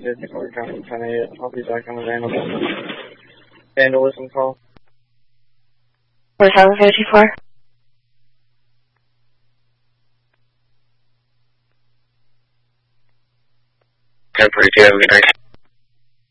Disney Court County 10-8. I'll be back unavailable. Vandalism call. What's on 54? 1042, have a good night.